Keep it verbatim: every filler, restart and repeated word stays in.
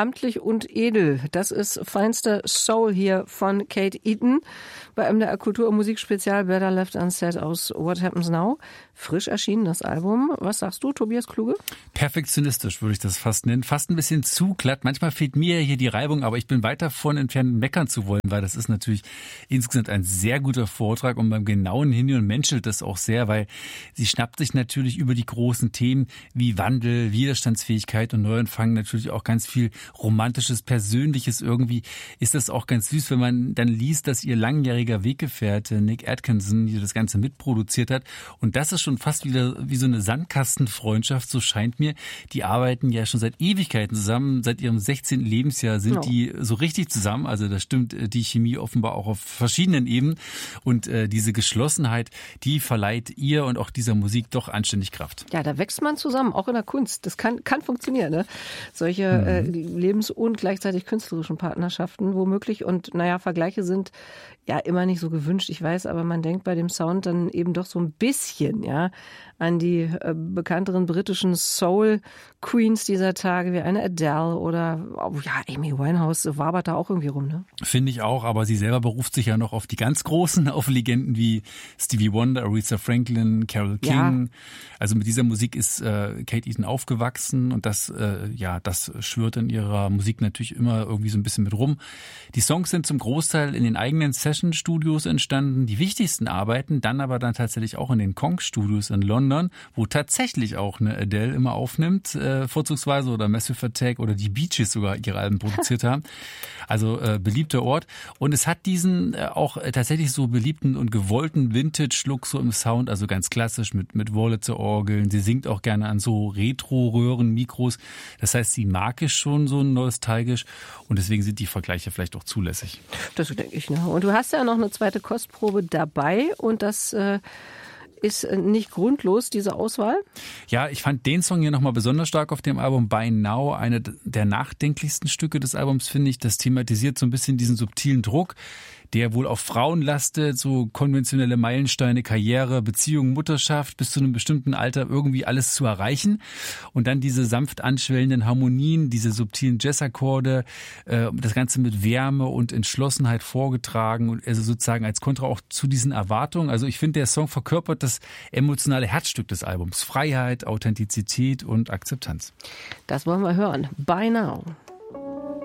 amtlich und edel. Das ist feinster Soul hier von Kate Eaton bei M D R Kultur- und Musikspezial Better Left Unsaid aus What Happens Now. Frisch erschienen das Album. Was sagst du, Tobias Kluge? Perfektionistisch würde ich das fast nennen. Fast ein bisschen zu glatt. Manchmal fehlt mir hier die Reibung, aber ich bin weit davon entfernt, meckern zu wollen, weil das ist natürlich insgesamt ein sehr guter Vortrag und beim genauen Hinhören menschelt das auch sehr, weil sie schnappt sich natürlich über die großen Themen wie Wandel, Widerstandsfähigkeit und Neuanfang natürlich auch ganz viel Romantisches, Persönliches. Irgendwie ist das auch ganz süß, wenn man dann liest, dass ihr langjähriger Weggefährte Nick Atkinson hier das Ganze mitproduziert hat. Und das ist schon fast wieder wie so eine Sandkastenfreundschaft, so scheint mir. Die arbeiten ja schon seit Ewigkeiten zusammen. Seit ihrem sechzehnten Lebensjahr sind oh. die so richtig zusammen. Also da stimmt die Chemie offenbar auch auf verschiedenen Ebenen. Und äh, diese Geschlossenheit, die verleiht ihr und auch dieser Musik doch anständig Kraft. Ja, da wächst man zusammen, auch in der Kunst. Das kann, kann funktionieren, ne? Solche mhm. äh, lebens- und gleichzeitig künstlerischen Partnerschaften womöglich. Und naja, Vergleiche sind ja immer nicht so gewünscht, ich weiß, aber man denkt bei dem Sound dann eben doch so ein bisschen, ja, an die äh, bekannteren britischen Soul-Queens dieser Tage, wie eine Adele oder, oh, ja, Amy Winehouse wabert da auch irgendwie rum, ne? Finde ich auch, aber sie selber beruft sich ja noch auf die ganz Großen, auf Legenden wie Stevie Wonder, Aretha Franklin, Carole King. Ja. Also mit dieser Musik ist äh, Kate Eaton aufgewachsen und das, äh, ja, das schwirrt in ihrer Musik natürlich immer irgendwie so ein bisschen mit rum. Die Songs sind zum Großteil in den eigenen Session-Studios entstanden, die wichtigsten Arbeiten dann aber dann tatsächlich auch in den Kong-Studios in London, wo tatsächlich auch eine Adele immer aufnimmt, äh, vorzugsweise, oder Massive Attack oder die Bee Gees sogar ihre Alben produziert haben. Also äh, beliebter Ort. Und es hat diesen äh, auch äh, tatsächlich so beliebten und gewollten Vintage-Look so im Sound, also ganz klassisch mit, mit Wurlitzer-Orgeln. Sie singt auch gerne an so Retro-Röhren-Mikros. Das heißt, sie mag es schon so nostalgisch und deswegen sind die Vergleiche vielleicht auch zulässig. Das denke ich, ne? Und du hast ja noch eine zweite Kostprobe dabei und das äh, ist nicht grundlos, diese Auswahl? Ja, ich fand den Song hier nochmal besonders stark auf dem Album By Now. Eine der nachdenklichsten Stücke des Albums, finde ich. Das thematisiert so ein bisschen diesen subtilen Druck, der wohl auf Frauen lastet, so konventionelle Meilensteine, Karriere, Beziehung, Mutterschaft, bis zu einem bestimmten Alter irgendwie alles zu erreichen. Und dann diese sanft anschwellenden Harmonien, diese subtilen Jazzakkorde, äh, das Ganze mit Wärme und Entschlossenheit vorgetragen und also sozusagen als Kontra auch zu diesen Erwartungen. Also ich finde, der Song verkörpert das emotionale Herzstück des Albums. Freiheit, Authentizität und Akzeptanz. Das wollen wir hören. By Now.